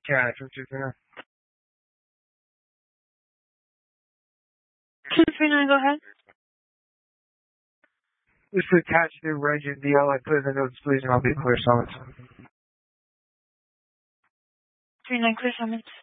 Yeah, 239. 239, go ahead. Just attach the reg and DL. I put in the notes, please, and I'll be clear summons. 39, clear summons.